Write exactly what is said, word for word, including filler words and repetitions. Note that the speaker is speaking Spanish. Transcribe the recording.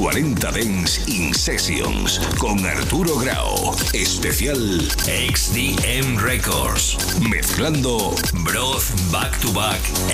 cuarenta Dance in Sessions con Arturo Grau. Especial X D M Records. Mezclando Broth Back to Back